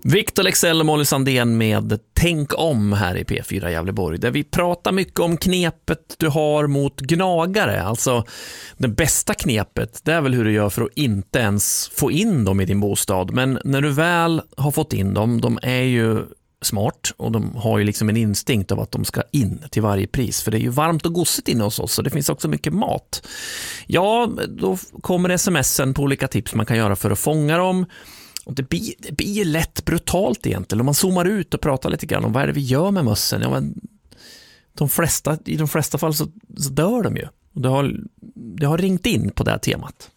Victor Leksell och Molly Sandén med Tänk om här i P4 Gävleborg, där vi pratar mycket om knepet du har mot gnagare. Alltså det bästa knepet, det är väl hur du gör för att inte ens få in dem i din bostad. Men när du väl har fått in dem, de är ju smart och de har ju liksom en instinkt av att de ska in till varje pris. För det är ju varmt och gossigt inne hos oss och det finns också mycket mat. Ja, då kommer sms'en på olika tips man kan göra för att fånga dem. Och det blir lätt brutalt egentligen. Om man zoomar ut och pratar lite grann om vad är det vi gör med mössen. Ja, men i de flesta fall så dör de ju. Och det har ringt in på det här temat.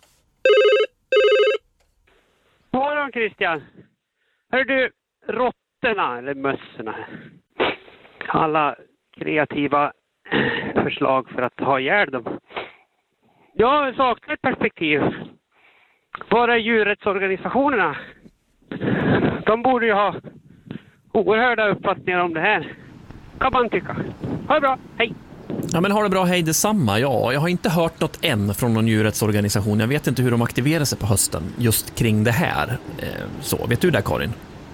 Morgon Christian. Hör du, råttorna eller mössorna. Alla kreativa förslag för att ha ihjäl dem. Jag saknar ett perspektiv. Bara djurrättsorganisationerna. De borde ju ha oerhörda uppfattningar om det här. Kan man tycka. Ha det bra, hej! Ja, men har det bra, hej detsamma. Ja, jag har inte hört något än från någon djurrättsorganisation. Jag vet inte hur de aktiverar sig på hösten just kring det här. Så, vet du det, Karin?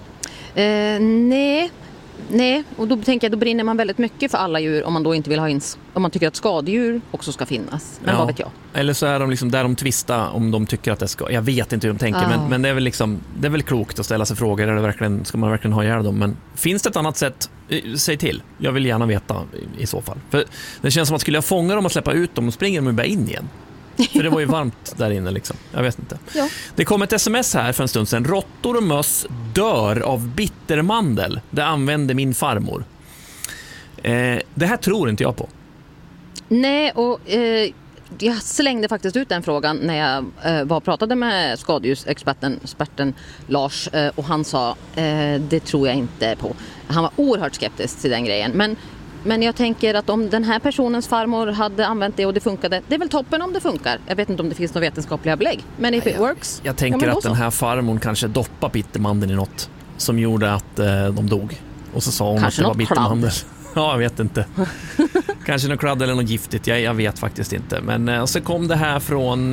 Nej, och då tänker jag, då brinner man väldigt mycket för alla djur om man då inte vill ha om man tycker att skadedjur också ska finnas. Men vad vet jag? Eller så är de liksom där de tvistar om de tycker att det ska. Jag vet inte hur de tänker, men det är väl liksom, det är väl klokt att ställa sig frågor. Är det verkligen, ska man verkligen ha ihjäl dem? Men finns det ett annat sätt? Säg till. Jag vill gärna veta i så fall. För det känns som att skulle jag fånga dem och släppa ut dem och springer de bara in igen. För det var ju varmt där inne liksom. Jag vet inte. Ja. Det kom ett sms här för en stund sedan. Råttor och möss dör av bittermandel. Det använde min farmor. Det här tror inte jag på. Nej, och jag slängde faktiskt ut den frågan när jag pratade med skadedjursexperten Lars, och han sa det tror jag inte på. Han var oerhört skeptisk till den grejen. Men jag tänker att om den här personens farmor hade använt det och det funkade, det är väl toppen om det funkar. Jag vet inte om det finns några vetenskapliga belägg. Men if it works. Jag tänker att den här farmor kanske doppade bittermandeln i något som gjorde att de dog. Och så sa hon kanske att det var bittermandel. Ja, jag vet inte. Kanske något kladd eller något giftigt. Jag vet faktiskt inte. Men så kom det här från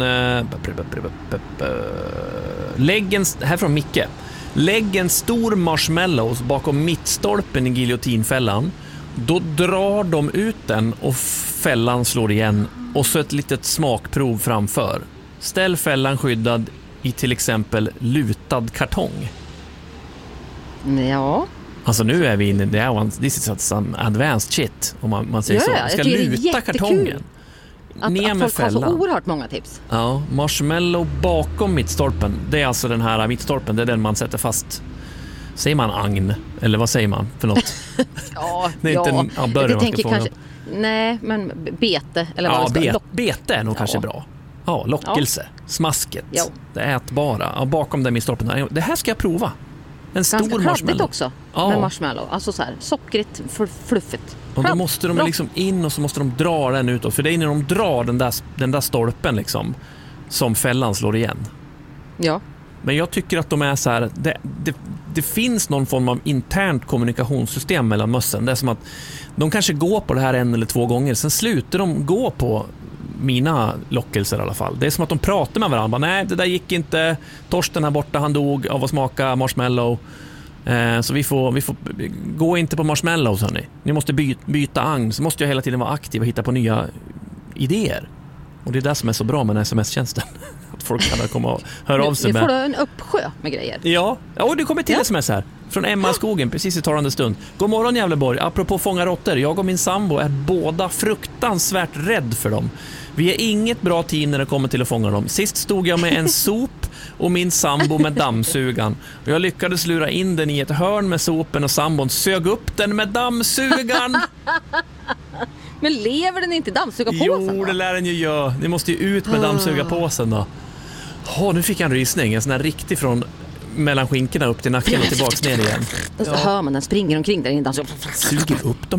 här från Micke. Lägg en stor marshmallows bakom mittstolpen i giljotinfällan. Då drar de ut den och fällan slår igen. Och så ett litet smakprov framför. Ställ fällan skyddad i till exempel lutad kartong. Ja. Alltså nu är vi inne i det. This is some advanced shit. Om man säger så. Man ska luta kartongen. Att folk har så oerhört många tips. Ja, marshmallow bakom mittstolpen. Det är alltså den här mittstolpen. Det är den man sätter fast. Säger man agn? Eller vad säger man för något? Det är inte en början man ska kanske, nej, men bete. Eller vad bete är nog kanske bra. Ja, lockelse. Smasket. Det ätbara. Ja, bakom den mittstolpen. Det här ska jag prova. En stor marshmallow också med marshmallow. Alltså så här, sockrigt, fluffigt. Och då måste de liksom in och så måste de dra den utåt. För det är när de drar den där stolpen liksom, som fällan slår igen. Ja. Men jag tycker att de är så här, det finns någon form av internt kommunikationssystem mellan mössen. Det är som att de kanske går på det här 1 eller 2 gånger. Sen slutar de gå på mina lockelser i alla fall. Det är som att de pratar med varandra. Nej, det där gick inte. Torsten här borta, han dog av att smaka marshmallow. Så vi får gå inte på marshmallows, hörni. Ni måste byta agn. Så måste jag hela tiden vara aktiv och hitta på nya idéer. Och det är det som är så bra med den sms-tjänsten. Att folk kan komma och höra av sig. Nu får du en uppsjö med grejer. Ja, och det kommer till sms här. Från Emma Skogen, precis i talande stund. God morgon Gävleborg, apropå fånga råttor. Jag och min sambo är båda fruktansvärt rädd för dem. Vi är inget bra team när det kommer till att fånga dem. Sist stod jag med en sop och min sambo med dammsugan. Och jag lyckades lura in den i ett hörn med sopen och sambon sög upp den med dammsugan. Men lever den inte i dammsugarpåsen? Jo, det lär den ju göra. Ni måste ju ut med dammsugarpåsen då. Nu fick jag en rysning. En sån här riktig från mellan skinkorna upp till nacken och tillbaks ner igen. Och så hör man den springer omkring där inne. Suger upp dem